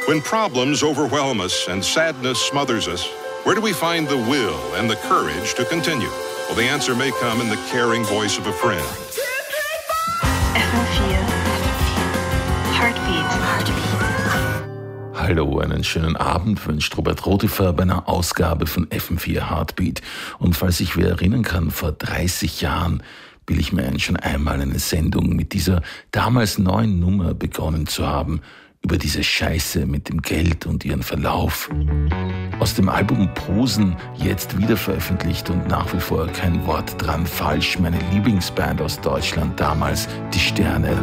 When problems overwhelm us and sadness smothers us, where do we find the will and the courage to continue? Well, the answer may come in the caring voice of a friend. FM4 Heartbeat. Hallo, einen schönen Abend wünscht Robert Rotifer bei einer Ausgabe von FM4 Heartbeat. Und falls sich wer erinnern kann, vor 30 Jahren bilde ich mir ein, schon einmal eine Sendung mit dieser damals neuen Nummer begonnen zu haben, über diese Scheiße mit dem Geld und ihren Verlauf. Aus dem Album Posen, jetzt wieder veröffentlicht und nach wie vor kein Wort dran falsch, meine Lieblingsband aus Deutschland damals, die Sterne.